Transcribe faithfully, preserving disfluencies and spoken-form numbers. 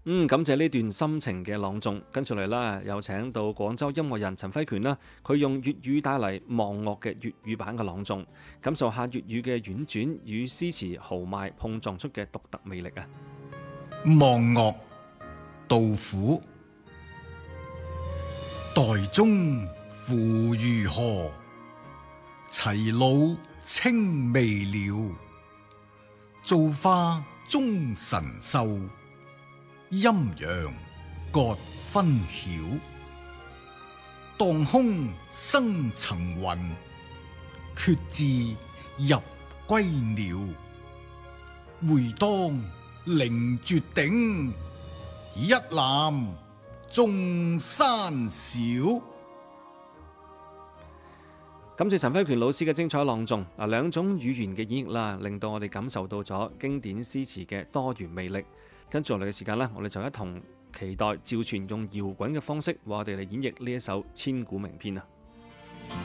嗯，感謝呢段心情嘅朗誦。跟住嚟啦，有請到廣州音樂人陳輝權啦，佢用粵語帶嚟望樂嘅粵語版嘅朗誦，感受下粵語嘅婉轉與詩詞豪邁碰撞出嘅獨特魅力啊！ 望樂，杜甫。岱宗夫如何？齊魯青未了。造化鐘神秀，陰陽各分曉。蕩空生層雲，決眥入歸鳥。會當凌絕頂，一覽眾山小。 感謝陳輝權老師嘅精彩朗誦。嗱，兩種語言嘅演繹啦，令到我哋感受到咗經典詩詞嘅多元魅力。跟住落嚟嘅時間呢，我哋就一同期待趙傳用搖滾嘅方式為我哋嚟演繹呢一首千古名篇啊！